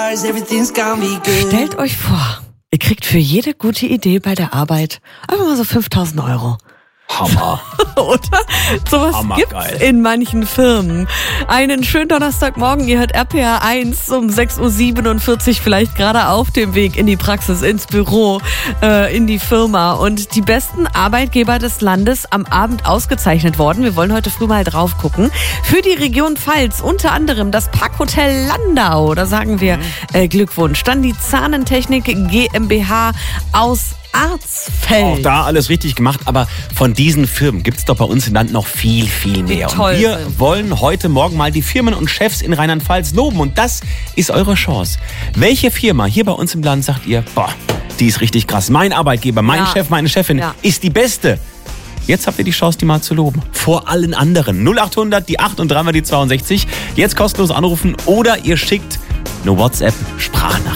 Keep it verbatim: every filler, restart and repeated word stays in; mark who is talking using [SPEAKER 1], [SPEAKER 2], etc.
[SPEAKER 1] Stellt euch vor, ihr kriegt für jede gute Idee bei der Arbeit einfach mal so fünftausend Euro.
[SPEAKER 2] Hammer.
[SPEAKER 1] Oder? Sowas
[SPEAKER 2] Hammergeil.
[SPEAKER 1] gibt's in manchen Firmen. Einen schönen Donnerstagmorgen, ihr hört R P R eins um sechs Uhr siebenundvierzig, vielleicht gerade auf dem Weg in die Praxis, ins Büro, äh, in die Firma. Und die besten Arbeitgeber des Landes am Abend ausgezeichnet worden. Wir wollen heute früh mal drauf gucken. Für die Region Pfalz unter anderem das Parkhotel Landau. Da sagen wir äh, Glückwunsch. Dann die Zahnentechnik GmbH aus Arzfeld.
[SPEAKER 2] Auch da alles richtig gemacht, aber von diesen Firmen gibt es doch bei uns im Land noch viel, viel mehr.
[SPEAKER 1] Toll.
[SPEAKER 2] Und wir wollen heute Morgen mal die Firmen und Chefs in Rheinland-Pfalz loben und das ist eure Chance. Welche Firma hier bei uns im Land sagt ihr, boah, die ist richtig krass, mein Arbeitgeber, mein
[SPEAKER 1] Ja.
[SPEAKER 2] Chef, meine Chefin
[SPEAKER 1] Ja.
[SPEAKER 2] ist die Beste. Jetzt habt ihr die Chance, die mal zu loben. Vor allen anderen. null achthundert, die acht und dreimal die zweiundsechzig. Jetzt kostenlos anrufen oder ihr schickt eine WhatsApp-Sprachnachricht.